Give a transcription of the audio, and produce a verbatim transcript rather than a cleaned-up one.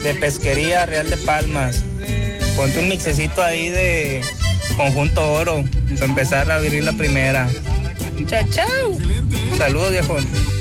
de Pesquería Real de Palmas. Ponte un mixecito ahí de Conjunto Oro para empezar a abrir la primera. Chao, chao. Saludos, viejo.